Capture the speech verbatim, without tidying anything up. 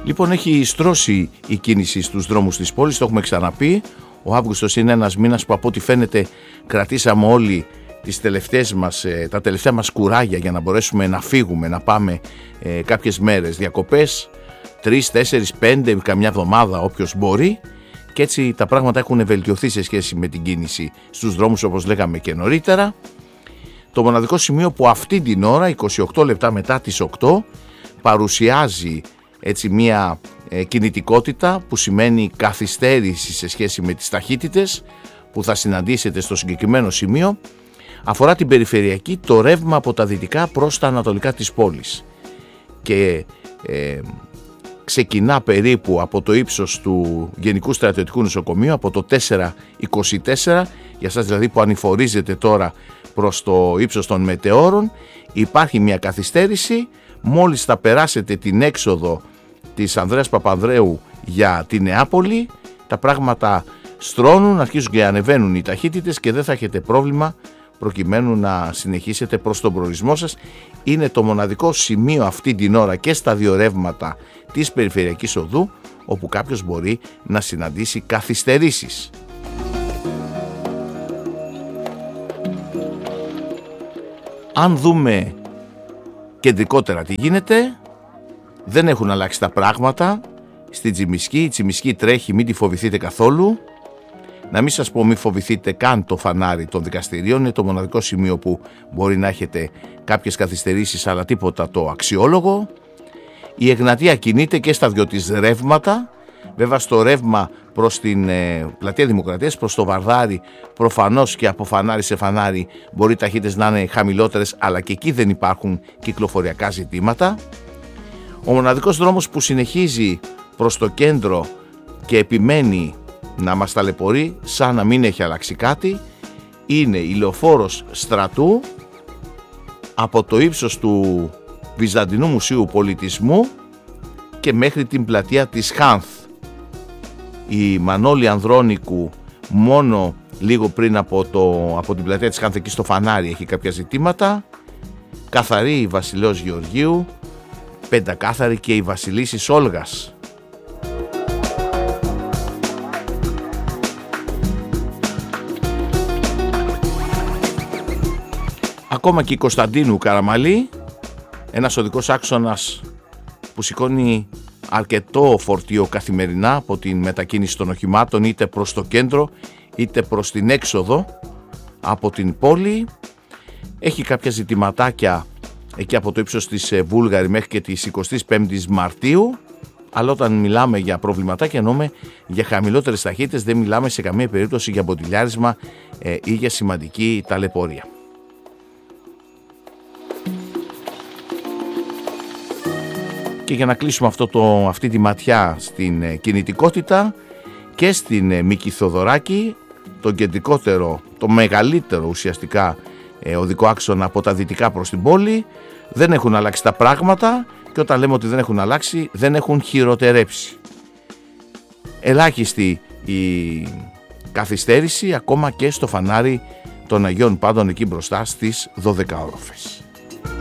Λοιπόν, έχει στρώσει η κίνηση στους δρόμους της πόλης, το έχουμε ξαναπεί. Ο Αύγουστος είναι ένας μήνας που από ό,τι φαίνεται κρατήσαμε όλοι τις τελευταίες μας, τα τελευταία μας κουράγια για να μπορέσουμε να φύγουμε, να πάμε ε, κάποιες μέρες διακοπές, τρεις, τέσσερις, πέντε, καμιά εβδομάδα όποιος μπορεί, και έτσι τα πράγματα έχουν βελτιωθεί σε σχέση με την κίνηση στους δρόμους, όπως λέγαμε και νωρίτερα. Το μοναδικό σημείο που αυτή την ώρα, είκοσι οκτώ λεπτά μετά τις οκτώ, παρουσιάζει έτσι μια ε, κινητικότητα που σημαίνει καθυστέρηση σε σχέση με τις ταχύτητες που θα συναντήσετε στο συγκεκριμένο σημείο, αφορά την περιφερειακή, το ρεύμα από τα δυτικά προς τα ανατολικά της πόλης και ε, ξεκινά περίπου από το ύψος του Γενικού Στρατιωτικού Νοσοκομείου, από το τετρακόσια είκοσι τέσσερα, για σας δηλαδή που ανηφορίζετε τώρα προς το ύψος των Μετεώρων. Υπάρχει μια καθυστέρηση. Μόλις θα περάσετε την έξοδο της Ανδρέας Παπανδρέου για τη Νεάπολη, τα πράγματα στρώνουν, αρχίζουν και ανεβαίνουν οι ταχύτητες και δεν θα έχετε πρόβλημα προκειμένου να συνεχίσετε προς τον προορισμό σας. Είναι το μοναδικό σημείο αυτή την ώρα και στα δύο ρεύματα της περιφερειακής οδού όπου κάποιος μπορεί να συναντήσει καθυστερήσεις. Αν δούμε κεντρικότερα τι γίνεται, δεν έχουν αλλάξει τα πράγματα στη Τσιμισκή. Η Τσιμισκή τρέχει, μην τη φοβηθείτε καθόλου. Να μην σας πω μην φοβηθείτε καν το φανάρι των δικαστηρίων, είναι το μοναδικό σημείο που μπορεί να έχετε κάποιες καθυστερήσεις, αλλά τίποτα το αξιόλογο. Η Εγνατία κινείται και στα δυο της ρεύματα. Βέβαια στο ρεύμα προς την ε, Πλατεία Δημοκρατίας, προς το Βαρδάρι, προφανώς και από φανάρι σε φανάρι μπορεί οι ταχύτητες να είναι χαμηλότερες, αλλά και εκεί δεν υπάρχουν κυκλοφοριακά ζητήματα. Ο μοναδικός δρόμος που συνεχίζει προς το κέντρο και επιμένει να μας ταλαιπωρεί σαν να μην έχει αλλάξει κάτι είναι η Λεωφόρος Στρατού από το ύψος του Βυζαντινού Μουσείου Πολιτισμού και μέχρι την πλατεία της Χάνθ. Η Μανώλη Ανδρώνικου μόνο λίγο πριν από, το, από την πλατεία της Χάνθ, εκεί στο φανάρι, έχει κάποια ζητήματα. Καθαρή η Βασιλέως Γεωργίου, πεντακάθαρη και η Βασιλίσσης Όλγας. Ακόμα και η Κωνσταντίνου Καραμαλή, ένας οδικός άξονας που σηκώνει αρκετό φορτίο καθημερινά από την μετακίνηση των οχημάτων είτε προς το κέντρο είτε προς την έξοδο από την πόλη. Έχει κάποια ζητηματάκια εκεί από το ύψος της Βούλγαρη μέχρι και της εικοστής πέμπτης Μαρτίου, αλλά όταν μιλάμε για προβληματάκια εννοούμε για χαμηλότερες ταχύτητες, δεν μιλάμε σε καμία περίπτωση για μποτιλιάρισμα ε, ή για σημαντική ταλαιπωρία. Και για να κλείσουμε αυτό το, αυτή τη ματιά στην ε, κινητικότητα και στην ε, Μίκη Θοδωράκη, το κεντρικότερο, το μεγαλύτερο ουσιαστικά ε, οδικό άξονα από τα δυτικά προς την πόλη, δεν έχουν αλλάξει τα πράγματα και όταν λέμε ότι δεν έχουν αλλάξει, δεν έχουν χειροτερέψει. Ελάχιστη η καθυστέρηση ακόμα και στο φανάρι των Αγίων Πάντων εκεί μπροστά στις δωδεκαόροφες.